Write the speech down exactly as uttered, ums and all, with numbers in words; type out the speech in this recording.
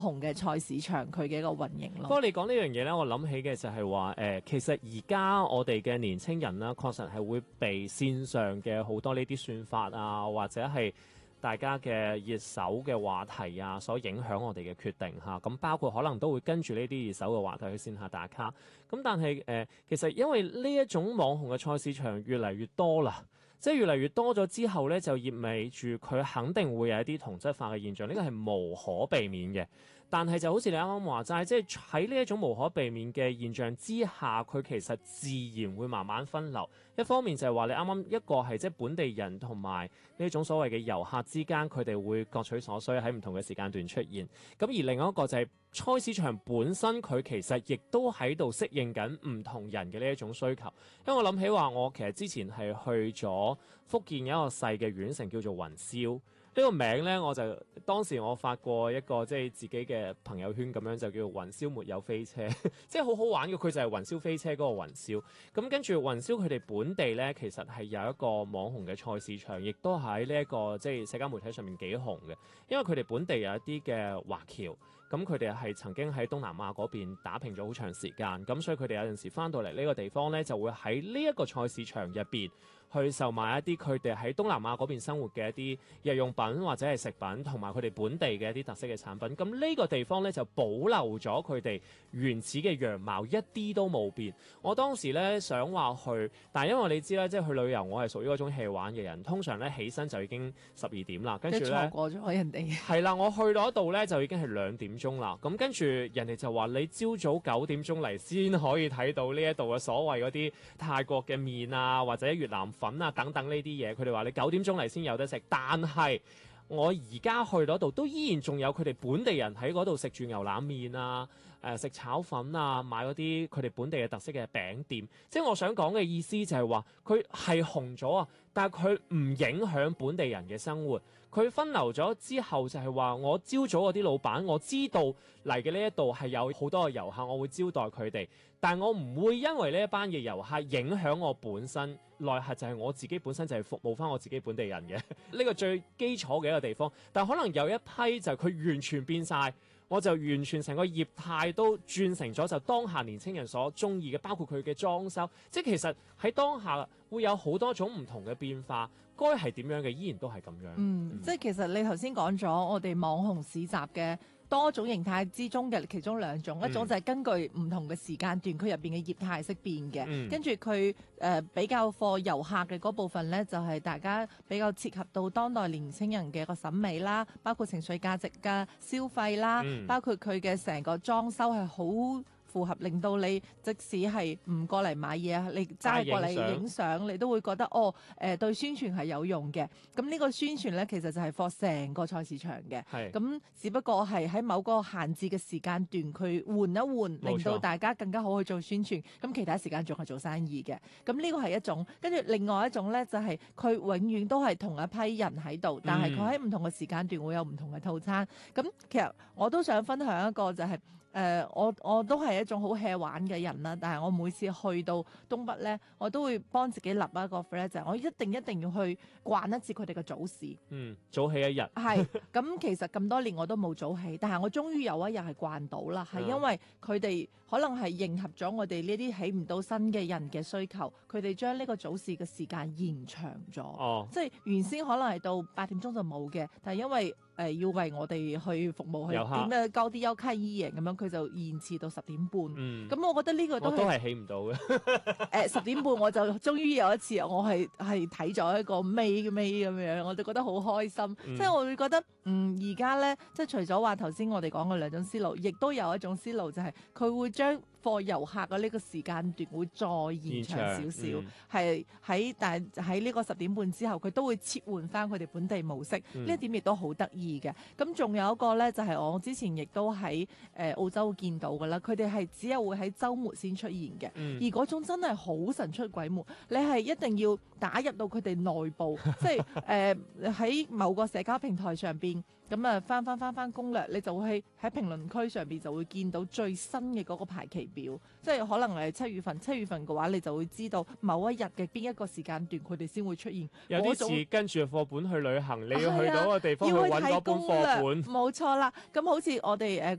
紅嘅菜市場佢嘅一個運營咯。 不過你講呢樣嘢咧，我諗起嘅就係話誒，其實而家我哋嘅年青人啦，確實係會被線上嘅好多呢啲算法啊，或者係大家嘅熱搜嘅話題啊，所影響我哋嘅決定嚇。咁包括可能都會跟住呢啲熱搜嘅話題去線下打卡。咁但係誒、呃，其實因為呢一種網紅嘅菜市場越嚟越多啦。即係越嚟越多咗之後咧，就意味住佢肯定會有一啲同質化嘅現象，呢個係無可避免嘅。但係就好似你啱啱話齋，即係喺呢一種無可避免嘅現象之下，佢其實自然會慢慢分流。一方面就係話你啱啱一個係即係本地人同埋呢種所謂嘅遊客之間，佢哋會各取所需喺唔同嘅時間段出現。咁而另外一個就係菜市場本身，佢其實亦都喺度適應緊唔同人嘅呢一種需求。因為我諗起話，我其實之前係去咗福建有一個細嘅縣城叫做雲霄。呢個名咧，我就當時我發過一個即係自己嘅朋友圈咁樣，就叫做雲霄沒有飛車，即係好好玩嘅。佢就係雲霄飛車嗰個雲霄。咁跟住雲霄佢哋本地咧，其實係有一個網紅嘅菜市場，亦都喺呢一個即係社交媒體上面幾紅嘅。因為佢哋本地有一啲嘅華僑，咁佢哋係曾經喺東南亞嗰邊打拼咗好長時間，咁所以佢哋有陣時翻到嚟呢個地方咧，就會喺呢一個菜市場入邊去售賣一啲佢哋喺東南亞嗰邊生活嘅一啲日用品或者係食品，同埋佢哋本地嘅一啲特色嘅產品。咁呢個地方咧就保留咗佢哋原始嘅樣貌，一啲都冇變。我當時咧想話去，但係因為你知啦，即係去旅遊，我係屬於嗰種 hea 玩嘅人，通常咧起身就已經十二點啦，跟住咧錯過咗人哋。 係啦，我去到嗰度咧就已經係兩點鐘啦。咁跟住人哋就話你朝早九點鐘嚟先可以睇到呢一度嘅所謂嗰啲泰國嘅麵啊，或者越南粉啊等等呢啲嘢，佢哋話你九點鐘嚟先有得食，但係我而家去嗰度都依然仲有佢哋本地人喺嗰度食住牛腩麵啊，誒、呃、食炒粉啊，買嗰啲佢哋本地嘅特色嘅餅店。即係我想講嘅意思就係話佢係紅咗啊，但係佢唔影響本地人嘅生活。佢分流咗之後就係話，我朝早嗰啲老闆，我知道嚟嘅呢一度係有好多嘅遊客，我會招待佢哋，但係我唔會因為呢一班嘅遊客影響我本身。內核就係我自己本身就係服務翻我自己本地人嘅呢個最基礎嘅一個地方。但可能有一批就佢完全變晒，我就完全成個業態都轉成咗就當下年輕人所中意嘅，包括佢嘅裝修。即係其實喺當下會有好多種唔同嘅變化，該係點樣嘅依然都係咁樣。 嗯，嗯即係其實你頭先講咗我哋網紅市集嘅多種形態之中嘅其中兩種，嗯、一種就係根據唔同嘅時間段，佢入邊嘅業態識變嘅，嗯、跟住佢誒比較貨遊客嘅嗰部分呢，就係、是、大家比較切合到當代年輕人嘅一個審美啦，包括情緒價值嘅消費啦，嗯、包括佢嘅成個裝修係好符合，令到你即使係唔過嚟買嘢，你齋過嚟影相，你都會覺得哦，誒、呃、對宣傳係有用嘅。咁呢個宣傳呢，其實就係 for 成個菜市場嘅。咁是只不過係喺某個限制嘅時間段，佢換一換，令到大家更加好去做宣傳。咁其他時間仲係做生意嘅。咁呢個係一種，跟住另外一種呢，就係、是、佢永遠都係同一批人喺度，但係佢喺唔同嘅時間段會有唔同嘅套餐。咁、嗯、其實我都想分享一個就係、是。誒、呃，我我都係一種好 hea 玩嘅人啦，但係我每次去到東北咧，我都會幫自己立一個 flag，就係我一定一定要去逛一次佢哋嘅早市。 嗯，早起一日。係， 咁其實咁多年我都冇早起，但係我終於有一日係慣到啦，係因為佢哋可能係迎合咗我哋呢啲起唔到身嘅人嘅需求，佢哋將呢個早市嘅時間延長咗。哦，即係原先可能係到八點鐘就冇嘅，但係因為誒、呃、要為我哋去服務去點樣交啲優卡醫營咁樣，佢就延遲到十點半。嗯，咁我覺得呢個都係我都係起唔到嘅。 誒十點半我就終於有一次，我係係睇咗一個尾尾咁樣，我就覺得好開心。嗯、即係我會覺得，嗯而家咧，即係除咗話頭先我哋講嘅兩種思路，亦都有一種思路就係佢會將貨遊客嘅呢個時間段會再延長少少，係喺、嗯、但係喺呢個十點半之後，佢都會切換翻佢哋本地模式。呢、嗯、一點亦都好得意嘅。咁仲有一個咧，就係、是、我之前亦都喺誒、呃、澳洲見到嘅啦。佢哋係只有會喺週末先出現嘅，嗯、而嗰種真係好神出鬼沒。你係一定要打入到佢哋內部，即係誒喺某個社交平台上邊。 咁啊翻翻翻翻攻略，你就會喺評論區上邊就會見到最新嘅嗰個排期表，即係可能係七月份，七月份嘅話，你就會知道某一日嘅邊一個時間段佢哋先會出現。 有啲似跟住課本去旅行，你要去到個地方去揾嗰本課本。 冇錯啦，咁好似我哋誒